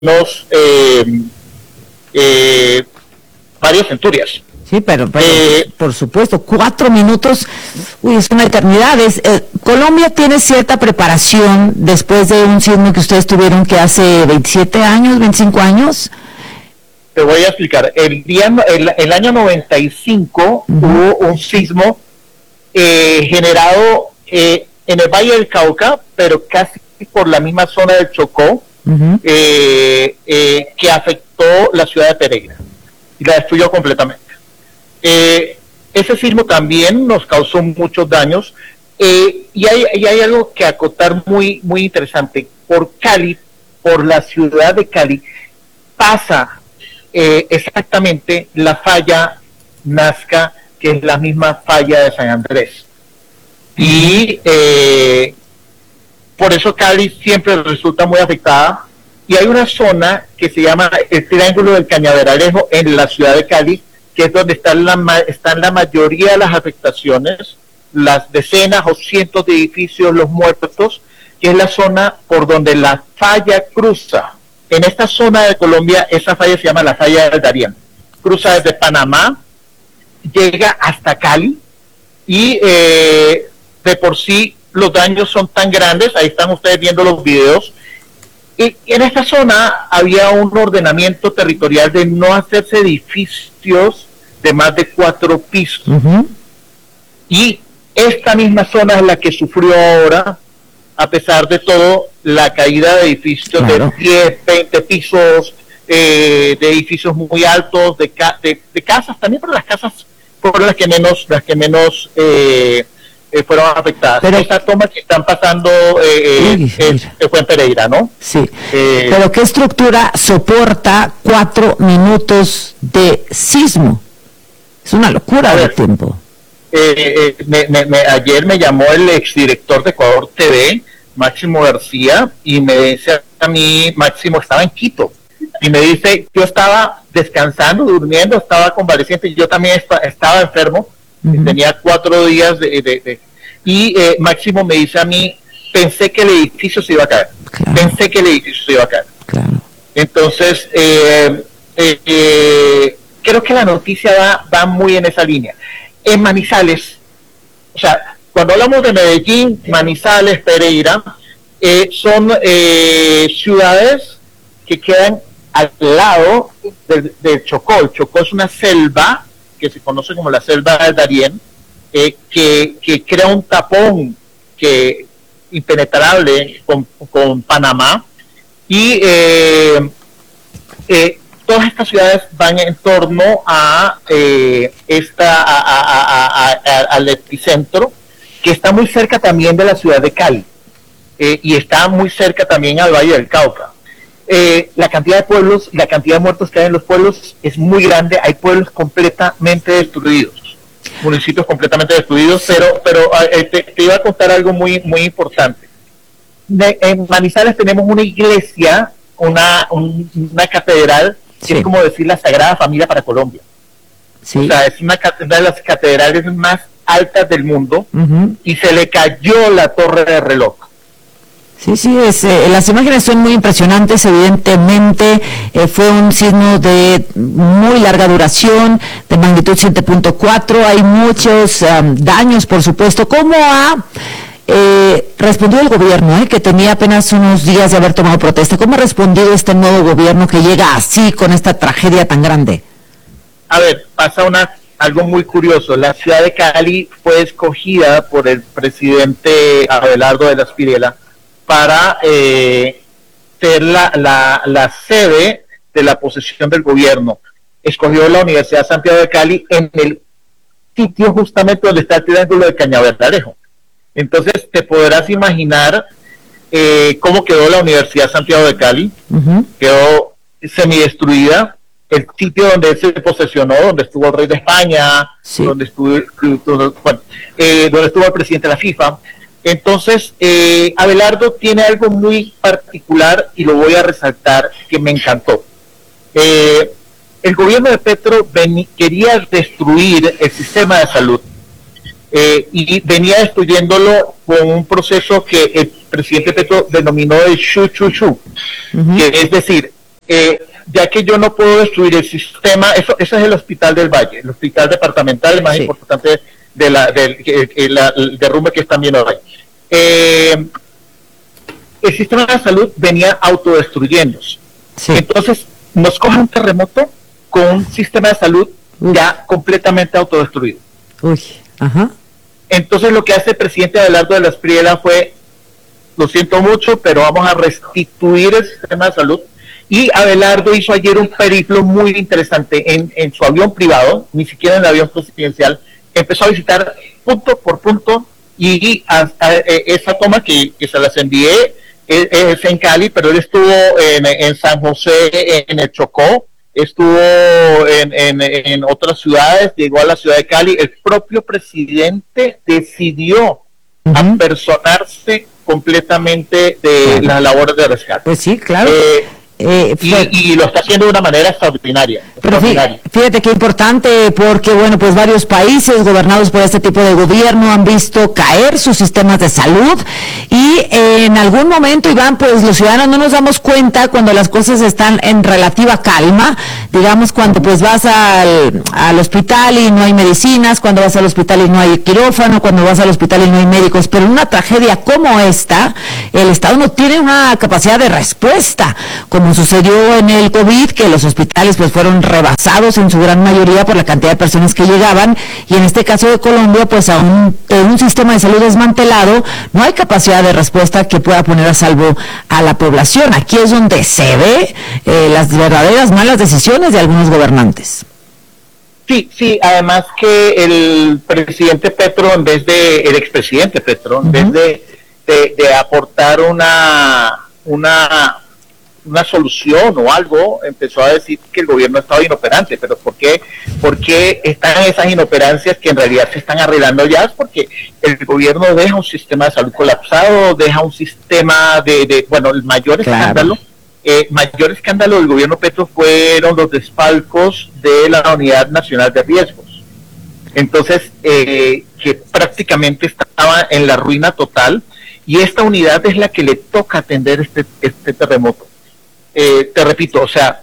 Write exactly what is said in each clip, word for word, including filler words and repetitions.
menos eh, eh, varias centurias. Sí, pero, pero eh, por supuesto, cuatro minutos, uy, es una eternidad. Es, eh, Colombia tiene cierta preparación después de un sismo que ustedes tuvieron que hace veintisiete años, veinticinco años. Te voy a explicar. El, día, el, el año noventa y cinco uh-huh. hubo un sismo eh, generado eh, en el Valle del Cauca, pero casi por la misma zona del Chocó, uh-huh. eh, eh, que afectó la ciudad de Pereira y la destruyó completamente. Eh, ese sismo también nos causó muchos daños, eh, y, hay, y hay algo que acotar muy, muy interesante. Por Cali, por la ciudad de Cali, pasa eh, exactamente la falla Nazca, que es la misma falla de San Andrés. Y eh, por eso Cali siempre resulta muy afectada. Y hay una zona que se llama el Triángulo del Cañaveralejo en la ciudad de Cali, que es donde están la, están la mayoría de las afectaciones, las decenas o cientos de edificios, los muertos, que es la zona por donde la falla cruza. En esta zona de Colombia, esa falla se llama la falla del Darién. Cruza desde Panamá, llega hasta Cali, y eh, de por sí los daños son tan grandes, ahí están ustedes viendo los videos. Y en esta zona había un ordenamiento territorial de no hacerse edificios de más de cuatro pisos. Uh-huh. Y esta misma zona es la que sufrió ahora, a pesar de todo, la caída de edificios claro. de diez, veinte pisos, eh, de edificios muy altos, de, ca- de, de casas también, pero las casas fueron las que menos, las que menos eh, Eh, fueron afectadas. Pero esta toma que están pasando eh, uy, eh, eh, fue en Pereira, ¿no? Sí. Eh, pero ¿qué estructura soporta cuatro minutos de sismo? Es una locura de tiempo. Eh, eh, me, me, me, ayer me llamó el exdirector de Ecuador T V, Máximo García, y me dice a mí, Máximo estaba en Quito, y me dice, yo estaba descansando, durmiendo, estaba convaleciente, y yo también est- estaba enfermo. Uh-huh. Tenía cuatro días de, de, de y eh, Máximo me dice a mí, pensé que el edificio se iba a caer, claro. pensé que el edificio se iba a caer. Claro. Entonces, eh, eh, eh, creo que la noticia va, va muy en esa línea. En Manizales, o sea, cuando hablamos de Medellín, Manizales, Pereira, eh, son eh, ciudades que quedan al lado del, del Chocó. El Chocó es una selva que se conoce como la selva del Darién, eh, que, que crea un tapón que impenetrable con, con Panamá, y eh, eh, todas estas ciudades van en torno a eh, esta a, a, a, a, a, al epicentro, que está muy cerca también de la ciudad de Cali, eh, y está muy cerca también al Valle del Cauca. Eh, la cantidad de pueblos, la cantidad de muertos que hay en los pueblos es muy grande. Hay pueblos completamente destruidos, municipios completamente destruidos, pero pero eh, te, te iba a contar algo muy muy importante. De, en Manizales tenemos una iglesia, una un, una catedral, que sí. es como decir la Sagrada Familia para Colombia. Sí. O sea, es una, una de las catedrales más altas del mundo, uh-huh. y se le cayó la torre de reloj. Sí, sí, es, eh, las imágenes son muy impresionantes, evidentemente eh, fue un sismo de muy larga duración, de magnitud siete punto cuatro, hay muchos um, daños, por supuesto. ¿Cómo ha eh, respondido el gobierno, eh, que tenía apenas unos días de haber tomado protesta? ¿Cómo ha respondido este nuevo gobierno que llega así, con esta tragedia tan grande? A ver, pasa una algo muy curioso. La ciudad de Cali fue escogida por el presidente Abelardo de la Espriella para eh, ser la, la, la sede de la posesión del gobierno. Escogió la Universidad Santiago de Cali en el sitio justamente donde está el Triángulo de Cañaveralejo. Entonces te podrás imaginar eh, cómo quedó la Universidad Santiago de Cali. Uh-huh. Quedó semidestruida. El sitio donde él se posesionó, donde estuvo el rey de España, sí. donde estuvo, bueno, eh, donde estuvo el presidente de la FIFA. Entonces, eh, Abelardo tiene algo muy particular, y lo voy a resaltar, que me encantó. Eh, el gobierno de Petro ven, quería destruir el sistema de salud, eh, y venía destruyéndolo con un proceso que el presidente Petro denominó el chu chu chu, uh-huh. que es decir, eh, ya que yo no puedo destruir el sistema, eso, ese es el Hospital del Valle, el hospital departamental, el más sí. importante de la, del de, la, el derrumbe que están viendo hoy. Eh, el sistema de salud venía autodestruyéndose. Sí. Entonces, nos coge un terremoto con un sistema de salud Uy. ya completamente autodestruido. Uy, ajá. Entonces, lo que hace el presidente Abelardo de la Espriella fue, lo siento mucho, pero vamos a restituir el sistema de salud. Y Abelardo hizo ayer un periplo muy interesante en, en su avión privado, ni siquiera en el avión presidencial. Empezó a visitar punto por punto y hasta a, a, esa toma que, que se las envié es, es en Cali, pero él estuvo en, en San José, en el Chocó, estuvo en, en, en otras ciudades, llegó a la ciudad de Cali. El propio presidente decidió uh-huh. apersonarse completamente de uh-huh. las labores de rescate. Pues sí, claro. Eh, Eh, fue... y, y lo está haciendo de una manera extraordinaria. Pero extraordinaria. Fíjate qué importante, porque bueno, pues varios países gobernados por este tipo de gobierno han visto caer sus sistemas de salud y eh, en algún momento, Iván, pues los ciudadanos no nos damos cuenta cuando las cosas están en relativa calma, digamos cuando pues vas al, al hospital y no hay medicinas, cuando vas al hospital y no hay quirófano, cuando vas al hospital y no hay médicos, pero en una tragedia como esta, el Estado no tiene una capacidad de respuesta, como sucedió en el COVID, que los hospitales pues fueron rebasados en su gran mayoría por la cantidad de personas que llegaban, y en este caso de Colombia, pues aún en un sistema de salud desmantelado, no hay capacidad de respuesta que pueda poner a salvo a la población. Aquí es donde se ve eh, las verdaderas malas decisiones de algunos gobernantes. Sí, sí, además que el presidente Petro, en vez de, el expresidente Petro, en uh-huh. vez de, de, de aportar una, una una solución o algo, empezó a decir que el gobierno estaba inoperante. Pero ¿por qué? ¿Por qué están esas inoperancias que en realidad se están arreglando ya? Es porque el gobierno deja un sistema de salud colapsado, deja un sistema de, de bueno, el mayor claro. escándalo, eh, mayor escándalo del gobierno Petro fueron los desfalcos de la Unidad Nacional de Riesgos. Entonces, eh, que prácticamente estaba en la ruina total, y esta unidad es la que le toca atender este, este terremoto. Eh, te repito, o sea,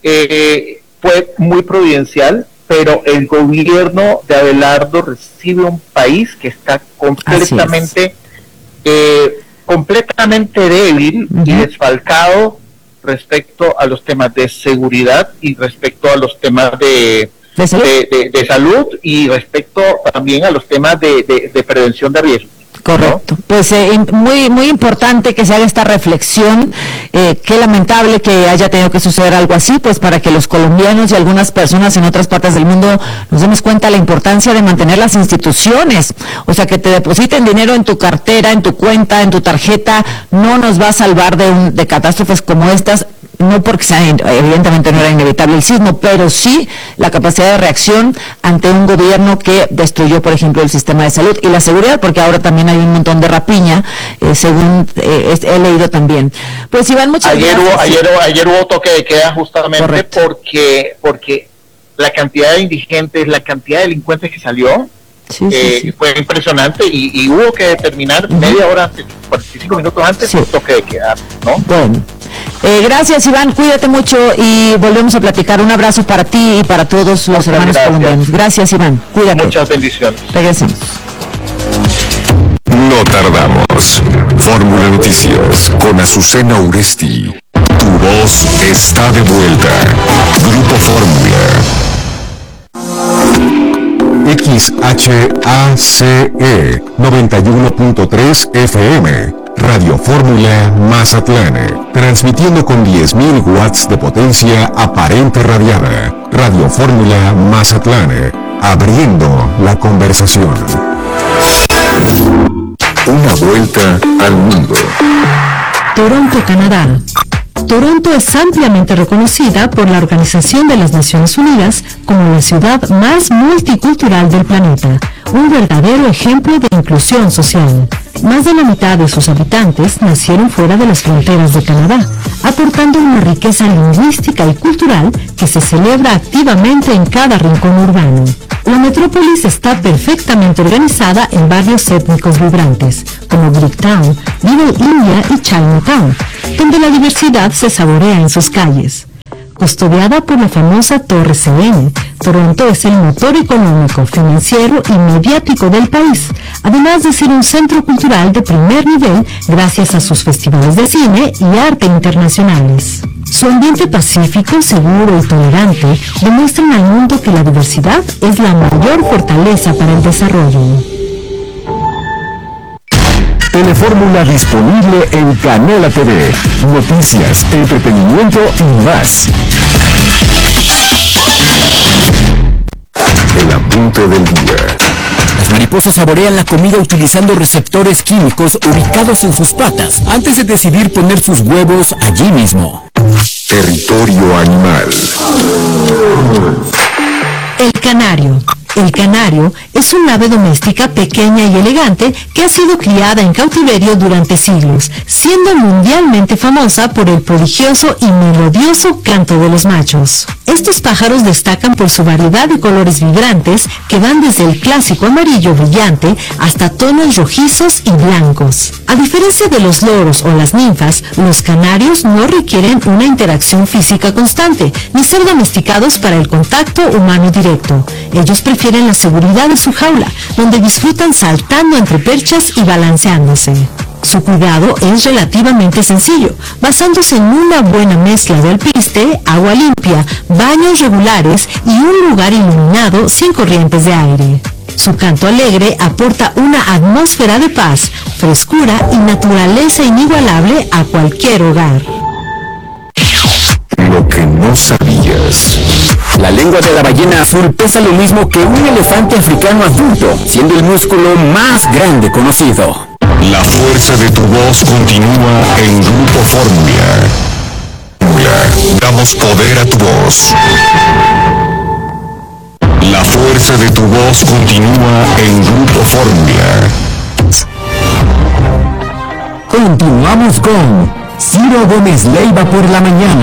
eh, fue muy providencial, pero el gobierno de Abelardo recibe un país que está completamente, eh, completamente débil uh-huh. y desfalcado respecto a los temas de seguridad y respecto a los temas de, ¿De, salud? de, de, de salud y respecto también a los temas de, de, de prevención de riesgos. Correcto. Pues eh, muy muy importante que se haga esta reflexión. Eh, qué lamentable que haya tenido que suceder algo así, pues para que los colombianos y algunas personas en otras partes del mundo nos demos cuenta de la importancia de mantener las instituciones. O sea, que te depositen dinero en tu cartera, en tu cuenta, en tu tarjeta, no nos va a salvar de, un, de catástrofes como estas. No porque sea, evidentemente no era inevitable el sismo, pero sí la capacidad de reacción ante un gobierno que destruyó, por ejemplo, el sistema de salud y la seguridad, porque ahora también hay un montón de rapiña, eh, según eh, he leído también. Pues Iván, muchas ayer gracias. Hubo, ayer, hubo, ayer hubo toque de queda justamente Correcto. porque porque la cantidad de indigentes, la cantidad de delincuentes que salió, Sí, eh, sí, sí. fue impresionante y, y hubo que determinar uh-huh. media hora antes, cuarenta y cinco minutos antes, sí. el toque de queda, ¿no? Bueno, eh, gracias Iván, cuídate mucho y volvemos a platicar. Un abrazo para ti y para todos los Muchas hermanos gracias. colombianos. Gracias Iván, cuídate. Muchas bendiciones. Regresemos. No tardamos. Fórmula Noticias con Azucena Uresti. Tu voz está de vuelta. Grupo Fórmula. X H A C E noventa y uno punto tres F M, Radio Fórmula Mazatlán, transmitiendo con diez mil watts de potencia aparente radiada. Radio Fórmula Mazatlán, abriendo la conversación. Una vuelta al mundo. Toronto, Canadá. Toronto es ampliamente reconocida por la Organización de las Naciones Unidas como la ciudad más multicultural del planeta, un verdadero ejemplo de inclusión social. Más de la mitad de sus habitantes nacieron fuera de las fronteras de Canadá, aportando una riqueza lingüística y cultural que se celebra activamente en cada rincón urbano. La metrópolis está perfectamente organizada en barrios étnicos vibrantes, como Bricktown, Little India y Chinatown, donde la diversidad se saborea en sus calles. Custodiada por la famosa Torre C N, Toronto es el motor económico, financiero y mediático del país, además de ser un centro cultural de primer nivel gracias a sus festivales de cine y arte internacionales. Su ambiente pacífico, seguro y tolerante demuestran al mundo que la diversidad es la mayor fortaleza para el desarrollo. Telefórmula disponible en Canela T V. Noticias, entretenimiento y más. El apunte del día. Las mariposas saborean la comida utilizando receptores químicos ubicados en sus patas antes de decidir poner sus huevos allí mismo. Territorio animal. El canario. El canario es un ave doméstica pequeña y elegante que ha sido criada en cautiverio durante siglos, siendo mundialmente famosa por el prodigioso y melodioso canto de los machos. Estos pájaros destacan por su variedad de colores vibrantes que van desde el clásico amarillo brillante hasta tonos rojizos y blancos. A diferencia de los loros o las ninfas, los canarios no requieren una interacción física constante, ni ser domesticados para el contacto humano directo. Ellos prefieren la seguridad de su jaula, donde disfrutan saltando entre perchas y balanceándose. Su cuidado es relativamente sencillo, basándose en una buena mezcla de alpiste, agua limpia, baños regulares y un lugar iluminado sin corrientes de aire. Su canto alegre aporta una atmósfera de paz, frescura y naturaleza inigualable a cualquier hogar. Lo que no sabías. La lengua de la ballena azul pesa lo mismo que un elefante africano adulto, siendo el músculo más grande conocido. La fuerza de tu voz continúa en Grupo Fórmula. Damos poder a tu voz. La fuerza de tu voz continúa en Grupo Fórmula. Continuamos con Ciro Gómez Leiva por la mañana.